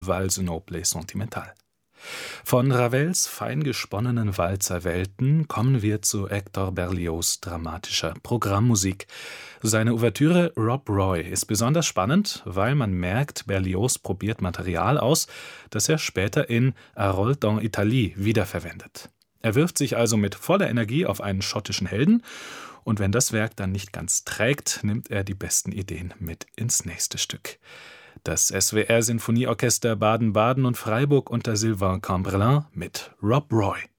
Valse noble et sentimentale. Von Ravels fein gesponnenen Walzerwelten kommen wir zu Hector Berlioz' dramatischer Programmmusik. Seine Ouvertüre Rob Roy ist besonders spannend, weil man merkt, Berlioz probiert Material aus, das er später in Harold en Italie wiederverwendet. Er wirft sich also mit voller Energie auf einen schottischen Helden, und wenn das Werk dann nicht ganz trägt, nimmt er die besten Ideen mit ins nächste Stück. Das SWR Sinfonieorchester Baden-Baden und Freiburg unter Sylvain Cambrelin mit Rob Roy.